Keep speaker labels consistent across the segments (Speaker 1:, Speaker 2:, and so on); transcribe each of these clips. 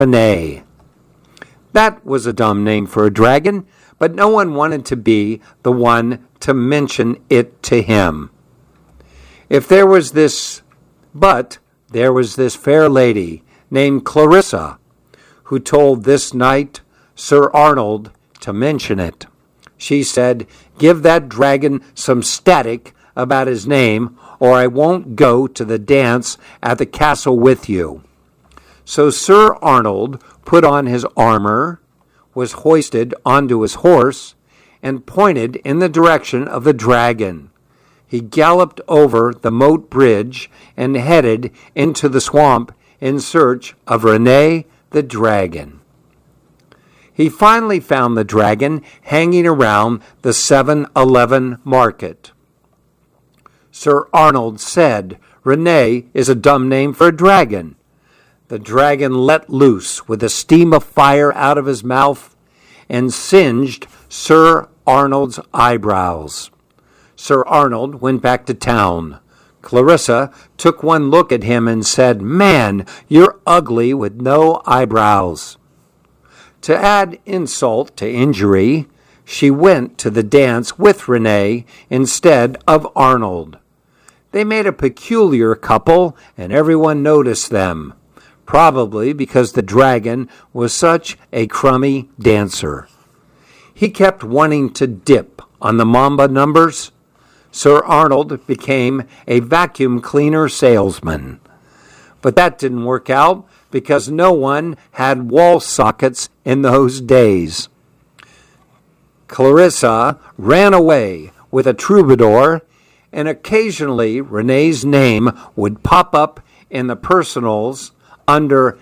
Speaker 1: Rene. That was a dumb name for a dragon, but no one wanted to be the one to mention it to him. There was this fair lady named Clarissa who told this knight, Sir Arnold, to mention it. She said, "Give that dragon some static about his name, or I won't go to the dance at the castle with you." So Sir Arnold put on his armor, was hoisted onto his horse, and pointed in the direction of the dragon. He galloped over the moat bridge and headed into the swamp in search of Rene the dragon. He finally found the dragon hanging around the 7-Eleven market. Sir Arnold said, "Rene is a dumb name for a dragon." The dragon let loose with a steam of fire out of his mouth and singed Sir Arnold's eyebrows. Sir Arnold went back to town. Clarissa took one look at him and said, "Man, you're ugly with no eyebrows." To add insult to injury, she went to the dance with Rene instead of Arnold. They made a peculiar couple, and everyone noticed them, probably because the dragon was such a crummy dancer. He kept wanting to dip on the Mamba numbers. Sir Arnold became a vacuum cleaner salesman. But that didn't work out because no one had wall sockets in those days. Clarissa ran away with a troubadour, and occasionally Rene's name would pop up in the personals under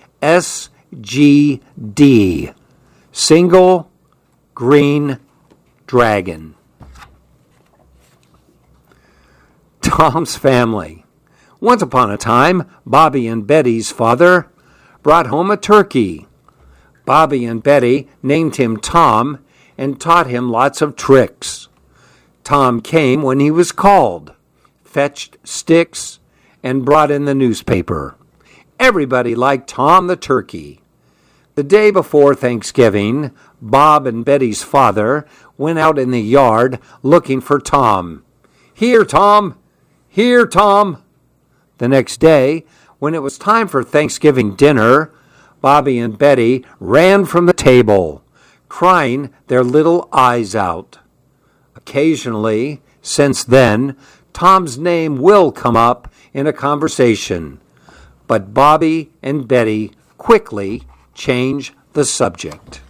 Speaker 1: SGD, Single Green Dragon. Tom's family. Once upon a time, Bobby and Betty's father brought home a turkey. Bobby and Betty named him Tom and taught him lots of tricks. Tom came when he was called, fetched sticks, and brought in the newspaper. Everybody liked Tom the turkey. The day before Thanksgiving, Bob and Betty's father went out in the yard looking for Tom. "Here, Tom! Here, Tom!" The next day, when it was time for Thanksgiving dinner, Bobby and Betty ran from the table, crying their little eyes out. Occasionally, since then, Tom's name will come up in a conversation, but Bobby and Betty quickly change the subject.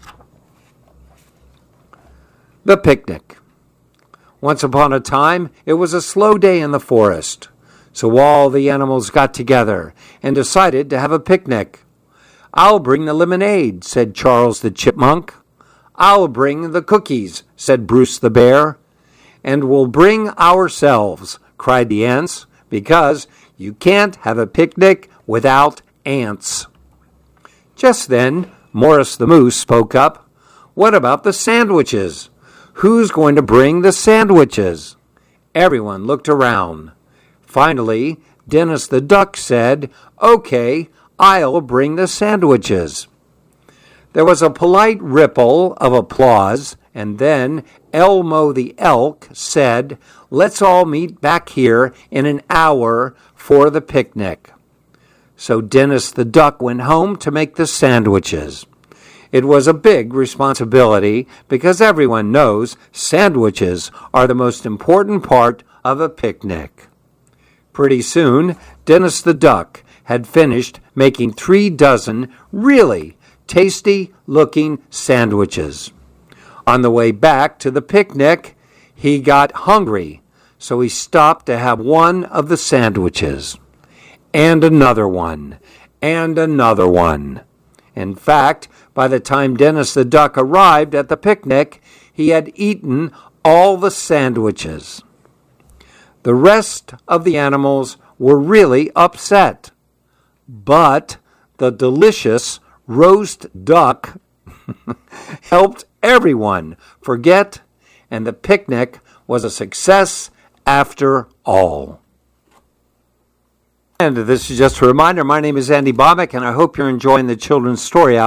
Speaker 1: The picnic. Once upon a time, it was a slow day in the forest, so all the animals got together and decided to have a picnic. "I'll bring the lemonade," said Charles the chipmunk. "I'll bring the cookies," said Bruce the bear. "And we'll bring ourselves," cried the ants, "because you can't have a picnic without ants." Just then, Morris the moose spoke up. "What about the sandwiches? Who's going to bring the sandwiches?" Everyone looked around. Finally, Dennis the duck said, "Okay, I'll bring the sandwiches." There was a polite ripple of applause, and then Elmo the elk said, "Let's all meet back here in an hour for the picnic." So Dennis the duck went home to make the sandwiches. It was a big responsibility because everyone knows sandwiches are the most important part of a picnic. Pretty soon, Dennis the duck had finished making 3 dozen really tasty-looking sandwiches. On the way back to the picnic, he got hungry, so he stopped to have one of the sandwiches, and another one, and another one. In fact, by the time Dennis the duck arrived at the picnic, he had eaten all the sandwiches. The rest of the animals were really upset, but the delicious roast duck helped everyone forget, and the picnic was a success after all. And this is just a reminder, my name is Andy Bobick, and I hope you're enjoying the Children's Story Hour.